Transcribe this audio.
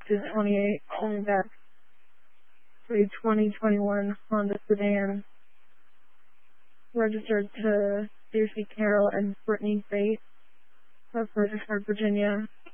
to 28, calling back for a 2021 Honda sedan registered to Stacey Carroll and Brittany Bates of Fredericksburg, Virginia.